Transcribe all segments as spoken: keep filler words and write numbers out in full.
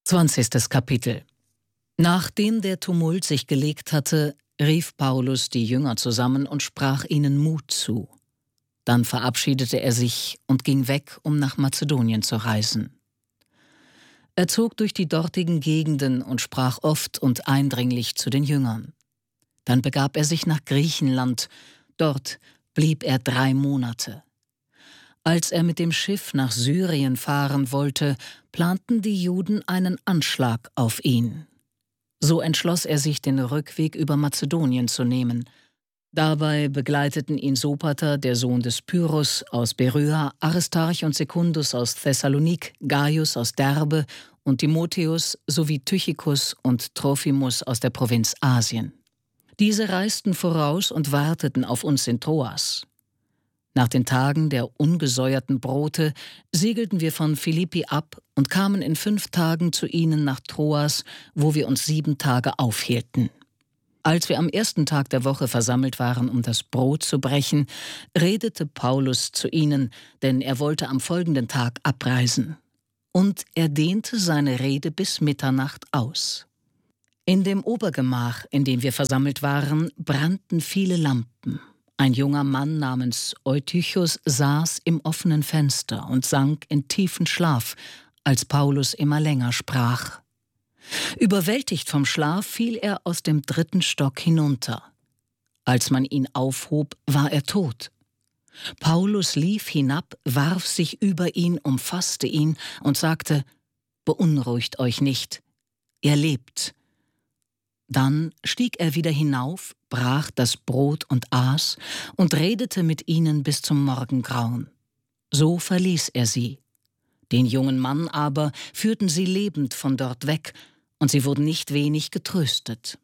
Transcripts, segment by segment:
Zwanzigstes Kapitel. Nachdem der Tumult sich gelegt hatte, rief Paulus die Jünger zusammen und sprach ihnen Mut zu. Dann verabschiedete er sich und ging weg, um nach Mazedonien zu reisen. Er zog durch die dortigen Gegenden und sprach oft und eindringlich zu den Jüngern. Dann begab er sich nach Griechenland, dort blieb er drei Monate. Als er mit dem Schiff nach Syrien fahren wollte, planten die Juden einen Anschlag auf ihn. So entschloss er sich, den Rückweg über Mazedonien zu nehmen. Dabei begleiteten ihn Sopater, der Sohn des Pyrrhus aus Beröa, Aristarch und Sekundus aus Thessalonik, Gaius aus Derbe und Timotheus sowie Tychicus und Trophimus aus der Provinz Asien. Diese reisten voraus und warteten auf uns in Troas. Nach den Tagen der ungesäuerten Brote segelten wir von Philippi ab und kamen in fünf Tagen zu ihnen nach Troas, wo wir uns sieben Tage aufhielten. Als wir am ersten Tag der Woche versammelt waren, um das Brot zu brechen, redete Paulus zu ihnen, denn er wollte am folgenden Tag abreisen. Und er dehnte seine Rede bis Mitternacht aus. In dem Obergemach, in dem wir versammelt waren, brannten viele Lampen. Ein junger Mann namens Eutychus saß im offenen Fenster und sank in tiefen Schlaf, als Paulus immer länger sprach. Überwältigt vom Schlaf fiel er aus dem dritten Stock hinunter. Als man ihn aufhob, war er tot. Paulus lief hinab, warf sich über ihn, umfasste ihn und sagte: »Beunruhigt euch nicht, er lebt.« Dann stieg er wieder hinauf, brach das Brot und aß und redete mit ihnen bis zum Morgengrauen. So verließ er sie. Den jungen Mann aber führten sie lebend von dort weg, und sie wurden nicht wenig getröstet.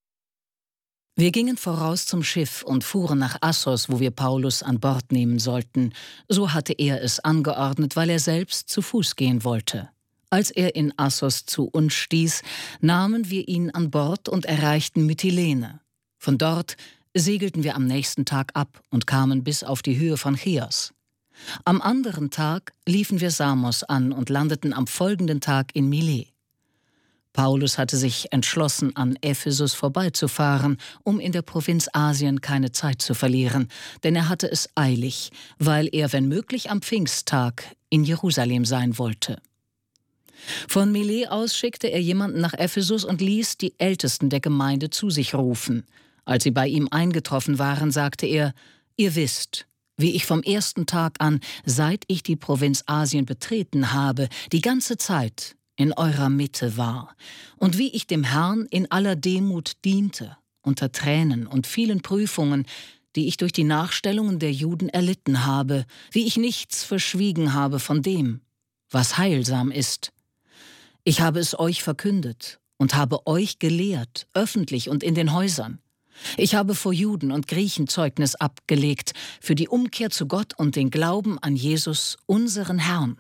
Wir gingen voraus zum Schiff und fuhren nach Assos, wo wir Paulus an Bord nehmen sollten. So hatte er es angeordnet, weil er selbst zu Fuß gehen wollte. Als er in Assos zu uns stieß, nahmen wir ihn an Bord und erreichten Mytilene. Von dort segelten wir am nächsten Tag ab und kamen bis auf die Höhe von Chios. Am anderen Tag liefen wir Samos an und landeten am folgenden Tag in Milet. Paulus hatte sich entschlossen, an Ephesus vorbeizufahren, um in der Provinz Asien keine Zeit zu verlieren, denn er hatte es eilig, weil er, wenn möglich, am Pfingsttag in Jerusalem sein wollte. Von Milet aus schickte er jemanden nach Ephesus und ließ die Ältesten der Gemeinde zu sich rufen. Als sie bei ihm eingetroffen waren, sagte er: »Ihr wisst, wie ich vom ersten Tag an, seit ich die Provinz Asien betreten habe, die ganze Zeit in eurer Mitte war, und wie ich dem Herrn in aller Demut diente, unter Tränen und vielen Prüfungen, die ich durch die Nachstellungen der Juden erlitten habe, wie ich nichts verschwiegen habe von dem, was heilsam ist. Ich habe es euch verkündet und habe euch gelehrt, öffentlich und in den Häusern. Ich habe vor Juden und Griechen Zeugnis abgelegt für die Umkehr zu Gott und den Glauben an Jesus, unseren Herrn.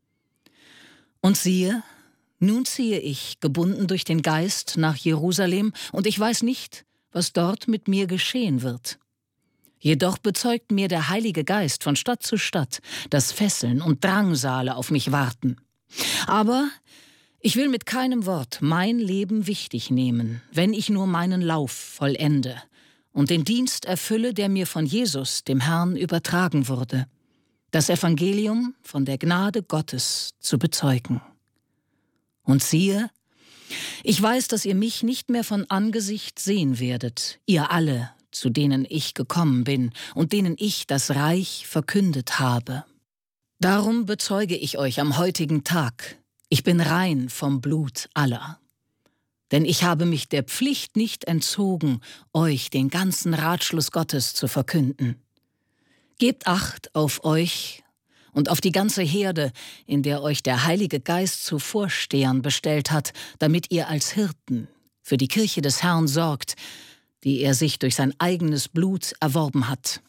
Und siehe, nun ziehe ich, gebunden durch den Geist, nach Jerusalem, und ich weiß nicht, was dort mit mir geschehen wird. Jedoch bezeugt mir der Heilige Geist von Stadt zu Stadt, dass Fesseln und Drangsale auf mich warten. Aber ich will mit keinem Wort mein Leben wichtig nehmen, wenn ich nur meinen Lauf vollende und den Dienst erfülle, der mir von Jesus, dem Herrn, übertragen wurde, das Evangelium von der Gnade Gottes zu bezeugen. Und siehe, ich weiß, dass ihr mich nicht mehr von Angesicht sehen werdet, ihr alle, zu denen ich gekommen bin und denen ich das Reich verkündet habe. Darum bezeuge ich euch am heutigen Tag, ich bin rein vom Blut aller. Denn ich habe mich der Pflicht nicht entzogen, euch den ganzen Ratschluss Gottes zu verkünden. Gebt Acht auf euch und auf die ganze Herde, in der euch der Heilige Geist zu Vorstehern bestellt hat, damit ihr als Hirten für die Kirche des Herrn sorgt, die er sich durch sein eigenes Blut erworben hat.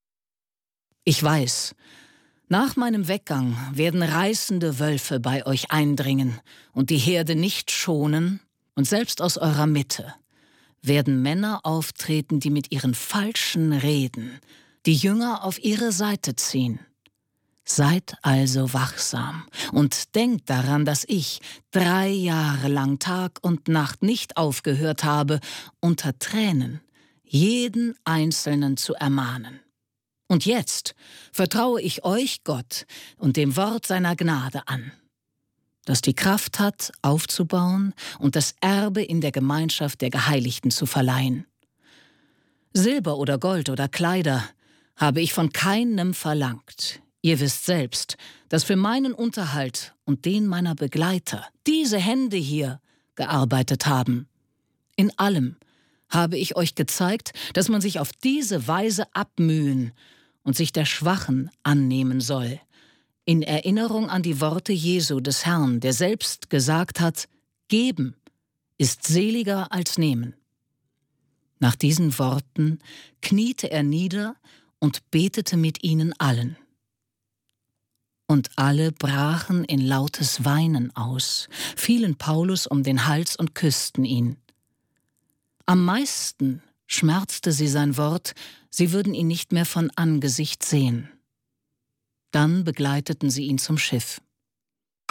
Ich weiß, nach meinem Weggang werden reißende Wölfe bei euch eindringen und die Herde nicht schonen, und selbst aus eurer Mitte werden Männer auftreten, die mit ihren falschen Reden die Jünger auf ihre Seite ziehen. Seid also wachsam und denkt daran, dass ich drei Jahre lang Tag und Nacht nicht aufgehört habe, unter Tränen jeden Einzelnen zu ermahnen. Und jetzt vertraue ich euch Gott und dem Wort seiner Gnade an, das die Kraft hat, aufzubauen und das Erbe in der Gemeinschaft der Geheiligten zu verleihen. Silber oder Gold oder Kleider habe ich von keinem verlangt. Ihr wisst selbst, dass für meinen Unterhalt und den meiner Begleiter diese Hände hier gearbeitet haben. In allem habe ich euch gezeigt, dass man sich auf diese Weise abmühen und sich der Schwachen annehmen soll, in Erinnerung an die Worte Jesu des Herrn, der selbst gesagt hat, Geben ist seliger als Nehmen. Nach diesen Worten kniete er nieder und betete mit ihnen allen. Und alle brachen in lautes Weinen aus, fielen Paulus um den Hals und küssten ihn. Am meisten schmerzte sie sein Wort, sie würden ihn nicht mehr von Angesicht sehen. Dann begleiteten sie ihn zum Schiff.